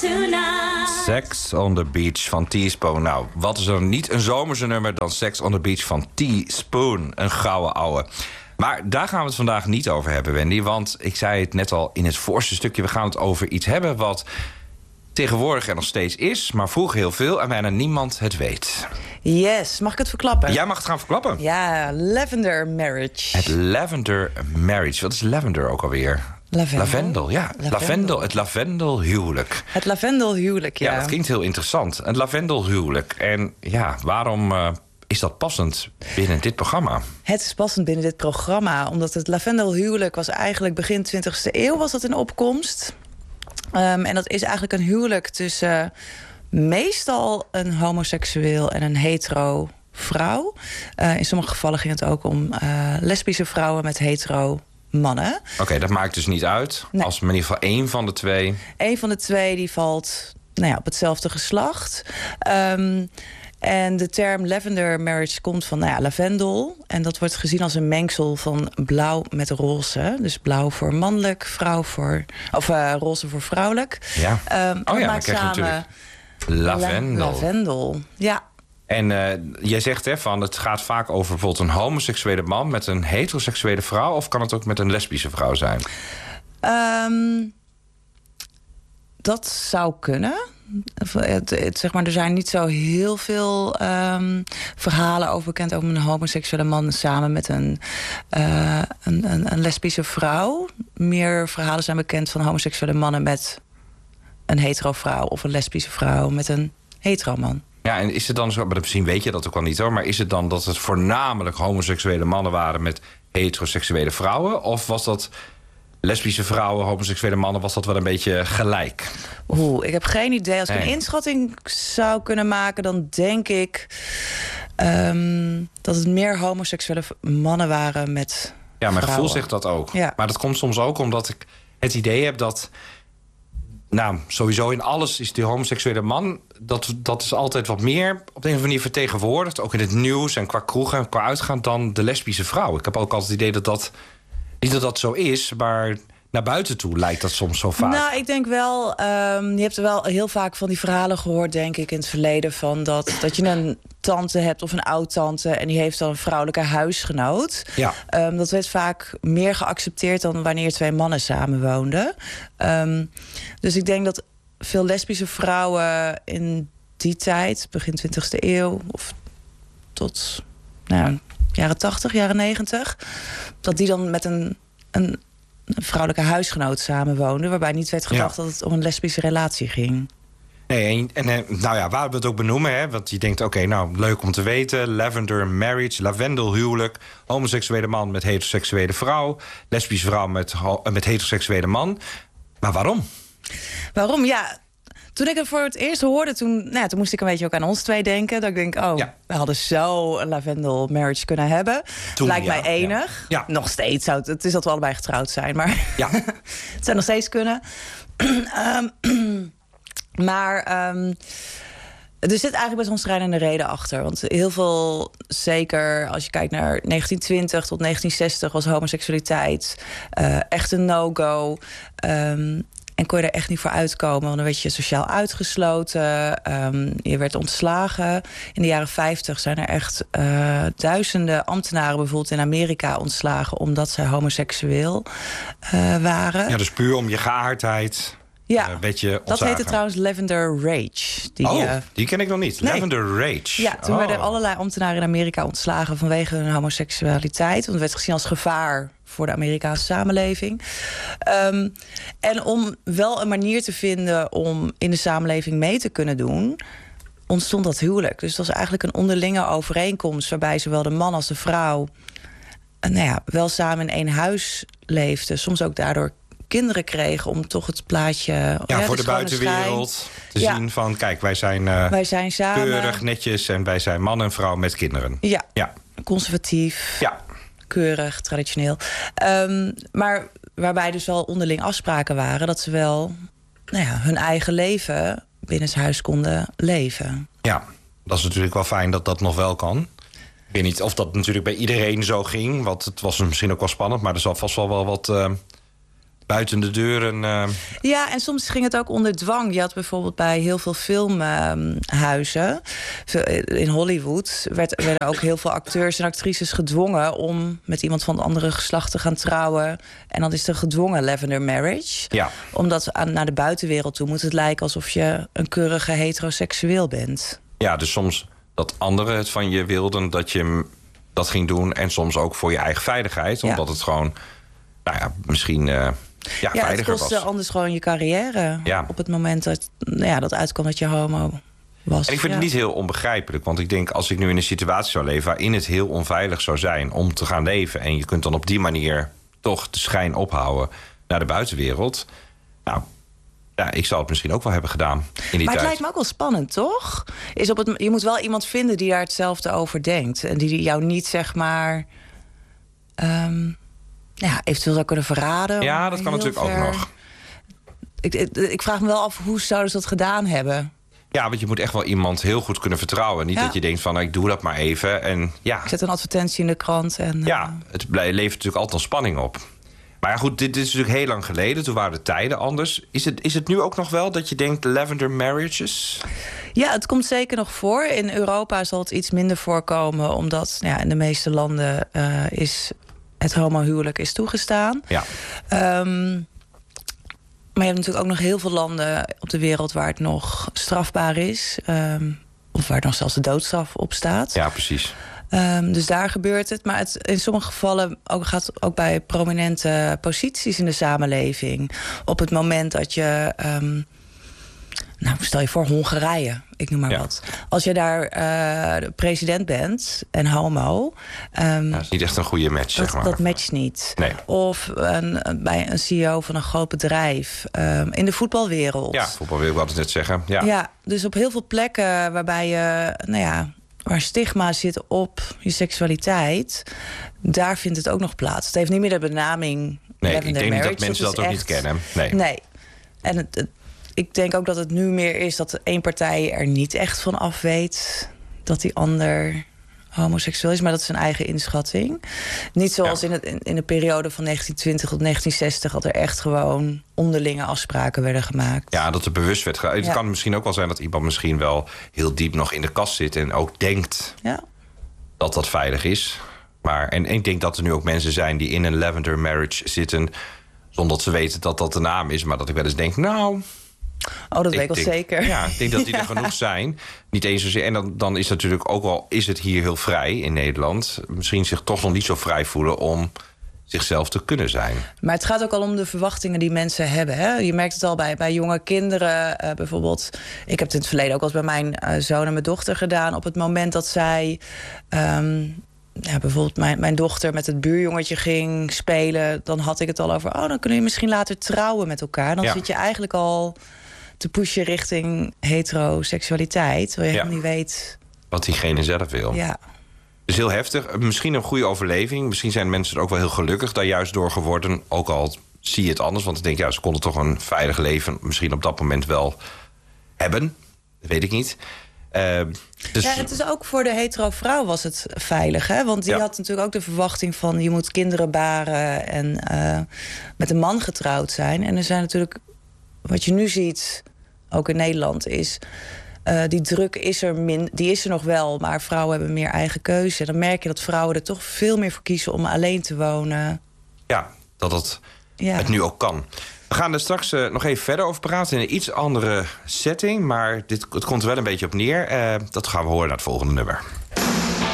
tonight. Sex on the Beach van Teaspoon. Nou, wat is er niet een zomerse nummer dan Sex on the Beach van Teaspoon? Een gouden ouwe. Maar daar gaan we het vandaag niet over hebben, Wendy. Want ik zei het net al in het voorste stukje. We gaan het over iets hebben wat tegenwoordig er nog steeds is, maar vroeger heel veel en bijna niemand het weet. Yes, mag ik het verklappen? Jij mag het gaan verklappen. Ja, lavender marriage. Het lavender marriage. Wat is lavender ook alweer? Lavendel, ja. Lavendel, het lavendelhuwelijk. Het lavendelhuwelijk, ja. Ja, dat klinkt heel interessant. Een lavendelhuwelijk. En ja, waarom is dat passend binnen dit programma? Het is passend binnen dit programma, omdat het lavendelhuwelijk was eigenlijk begin 20e eeuw was dat in opkomst. En dat is eigenlijk een huwelijk tussen meestal een homoseksueel en een hetero vrouw. In sommige gevallen ging het ook om lesbische vrouwen met hetero mannen. Oké, dat maakt dus niet uit. Nee. Als in ieder geval één van de twee. Eén van de twee die valt op hetzelfde geslacht. En de term lavender marriage komt van lavendel. En dat wordt gezien als een mengsel van blauw met roze. Dus blauw voor mannelijk, roze voor vrouwelijk. Ja. Dan krijg je natuurlijk lavendel. Lavendel, ja. En jij zegt van het gaat vaak over bijvoorbeeld een homoseksuele man met een heteroseksuele vrouw, of kan het ook met een lesbische vrouw zijn? Dat zou kunnen. Zeg maar, er zijn niet zo heel veel verhalen over bekend over een homoseksuele man samen met een lesbische vrouw. Meer verhalen zijn bekend van homoseksuele mannen met een hetero vrouw of een lesbische vrouw met een hetero man. Ja, en is het dan zo, maar misschien weet je dat ook wel niet hoor, maar is het dan dat het voornamelijk homoseksuele mannen waren met heteroseksuele vrouwen? Of was dat lesbische vrouwen, homoseksuele mannen, was dat wel een beetje gelijk? Ik heb geen idee. Als ik een inschatting zou kunnen maken, dan denk ik dat het meer homoseksuele mannen waren met Ja, mijn vrouwen. gevoel zegt dat ook. Ja. Maar dat komt soms ook omdat ik het idee heb dat sowieso in alles is die homoseksuele man, dat is altijd wat meer op de een of andere manier vertegenwoordigd, ook in het nieuws en qua kroegen en qua uitgaan, dan de lesbische vrouw. Ik heb ook altijd het idee dat niet dat dat zo is, maar naar buiten toe lijkt dat soms zo vaak. Nou, ik denk wel, je hebt er wel heel vaak van die verhalen gehoord, denk ik, in het verleden, van dat je een tante hebt of een oud-tante en die heeft dan een vrouwelijke huisgenoot. Ja. Dat werd vaak meer geaccepteerd dan wanneer twee mannen samenwoonden. Dus ik denk dat veel lesbische vrouwen in die tijd, begin 20e eeuw, of tot jaren 80, jaren 90... dat die dan met een vrouwelijke huisgenoot samenwoonden, waarbij niet werd gedacht dat het om een lesbische relatie ging. Nee, waar we het ook benoemen, hè, want je denkt, leuk om te weten, lavender marriage, lavendelhuwelijk, homoseksuele man met heteroseksuele vrouw, lesbische vrouw met heteroseksuele man. Maar waarom? Waarom? Ja, toen ik het voor het eerst hoorde, toen moest ik een beetje ook aan ons twee denken. Dat ik denk, we hadden zo een lavendel marriage kunnen hebben. Toen, lijkt mij enig. Ja. Nog steeds. Het is dat we allebei getrouwd zijn, maar ja. het zou nog steeds kunnen. Maar er zit eigenlijk best wel een strijdende reden achter. Want heel veel, zeker als je kijkt naar 1920 tot 1960... was homoseksualiteit echt een no-go. En kon je er echt niet voor uitkomen, want dan werd je sociaal uitgesloten. Je werd ontslagen. In de jaren 50 zijn er echt duizenden ambtenaren bijvoorbeeld in Amerika ontslagen, omdat zij homoseksueel waren. Ja, dus puur om je geaardheid. Ja, dat heette trouwens Lavender Rage. Die ken ik nog niet. Nee. Lavender Rage. Ja, toen werden allerlei ambtenaren in Amerika ontslagen vanwege hun homoseksualiteit. Want het werd gezien als gevaar voor de Amerikaanse samenleving. En om wel een manier te vinden om in de samenleving mee te kunnen doen, ontstond dat huwelijk. Dus dat was eigenlijk een onderlinge overeenkomst, waarbij zowel de man als de vrouw wel samen in één huis leefden. Soms ook daardoor kinderen kregen om toch het plaatje voor de buitenwereld te zien van, kijk, wij zijn samen keurig, netjes en wij zijn man en vrouw met kinderen. Ja. Conservatief. Ja. Keurig, traditioneel. Maar waarbij dus wel onderling afspraken waren dat ze wel hun eigen leven binnenshuis konden leven. Ja, dat is natuurlijk wel fijn dat dat nog wel kan. Ik weet niet of dat natuurlijk bij iedereen zo ging, want het was misschien ook wel spannend, maar er zal vast wel wat buiten de deuren. Ja, en soms ging het ook onder dwang. Je had bijvoorbeeld bij heel veel filmhuizen in Hollywood werden ook heel veel acteurs en actrices gedwongen om met iemand van het andere geslacht te gaan trouwen. En dan is er gedwongen lavender marriage. Ja. Omdat naar de buitenwereld toe moet het lijken alsof je een keurige heteroseksueel bent. Ja, dus soms dat anderen het van je wilden dat je dat ging doen. En soms ook voor je eigen veiligheid. Omdat het gewoon, misschien veiliger het kostte was. anders gewoon je carrière. Ja. Op het moment dat uitkwam dat je homo was. En ik vind het niet heel onbegrijpelijk. Want ik denk, als ik nu in een situatie zou leven waarin het heel onveilig zou zijn om te gaan leven. En je kunt dan op die manier toch de schijn ophouden naar de buitenwereld. Nou, ja, ik zou het misschien ook wel hebben gedaan in die tijd. Maar het lijkt me ook wel spannend, toch? Je moet wel iemand vinden die daar hetzelfde over denkt. En die jou niet, zeg maar, eventueel zou kunnen verraden. Ja, dat kan natuurlijk ook nog. Ik vraag me wel af, hoe zouden ze dat gedaan hebben? Ja, want je moet echt wel iemand heel goed kunnen vertrouwen. Niet dat je denkt van, ik doe dat maar even. En, ja. Ik zet een advertentie in de krant. En, ja, het levert natuurlijk altijd spanning op. Maar ja, goed, dit is natuurlijk heel lang geleden. Toen waren de tijden anders. Is het nu ook nog wel dat je denkt lavender marriages? Ja, het komt zeker nog voor. In Europa zal het iets minder voorkomen. Omdat in de meeste landen is het homohuwelijk is toegestaan. Ja. Maar je hebt natuurlijk ook nog heel veel landen op de wereld waar het nog strafbaar is. Of waar nog zelfs de doodstraf op staat. Ja, precies. Dus daar gebeurt het. Maar in sommige gevallen gaat het ook bij prominente posities in de samenleving. Op het moment dat je... stel je voor Hongarije, ik noem maar wat. Als je daar de president bent en homo... dat is niet echt een goede match, zeg maar. Dat matcht niet. Nee. Of bij een CEO van een groot bedrijf. In de voetbalwereld. Ja, voetbalwereld, ik wou het net zeggen. Ja, dus op heel veel plekken waarbij je... waar stigma zit op je seksualiteit... daar vindt het ook nog plaats. Het heeft niet meer de benaming... Nee, ik denk niet dat mensen dat ook niet kennen. Nee. En ik denk ook dat het nu meer is dat één partij er niet echt van af weet... dat die ander homoseksueel is, maar dat is zijn eigen inschatting. Niet zoals in de periode van 1920 tot 1960... dat er echt gewoon onderlinge afspraken werden gemaakt. Ja, dat er bewust werd gedaan. Het kan misschien ook wel zijn dat iemand misschien wel heel diep nog in de kast zit... en ook denkt dat dat veilig is. En ik denk dat er nu ook mensen zijn die in een lavender marriage zitten... zonder dat ze weten dat dat de naam is. Maar dat ik wel eens denk, dat weet ik wel zeker. Ja, ik denk dat die er genoeg zijn. Niet eens zozeer. En dan is het natuurlijk ook al... is het hier heel vrij in Nederland... misschien zich toch nog niet zo vrij voelen... om zichzelf te kunnen zijn. Maar het gaat ook al om de verwachtingen die mensen hebben. Hè? Je merkt het al bij jonge kinderen. Bijvoorbeeld, ik heb het in het verleden ook al eens bij mijn zoon en mijn dochter gedaan. Op het moment dat zij... bijvoorbeeld mijn dochter met het buurjongetje ging spelen... dan had ik het al over... dan kunnen je misschien later trouwen met elkaar. Dan zit je eigenlijk al te pushen richting heteroseksualiteit... terwijl je helemaal niet weet... wat diegene zelf wil. Ja. Dus heel heftig. Misschien een goede overleving. Misschien zijn mensen er ook wel heel gelukkig daar juist door geworden. Ook al zie je het anders. Want ik denk, ze konden toch een veilig leven... misschien op dat moment wel hebben. Dat weet ik niet. Het is ook voor de hetero vrouw was het veilig. Hè? Want die had natuurlijk ook de verwachting van... je moet kinderen baren en met een man getrouwd zijn. En er zijn natuurlijk... wat je nu ziet, ook in Nederland, is... die druk is er nog wel, maar vrouwen hebben meer eigen keuze. En dan merk je dat vrouwen er toch veel meer voor kiezen om alleen te wonen. Ja, dat het nu ook kan. We gaan er straks nog even verder over praten in een iets andere setting. Maar het komt er wel een beetje op neer. Dat gaan we horen naar het volgende nummer.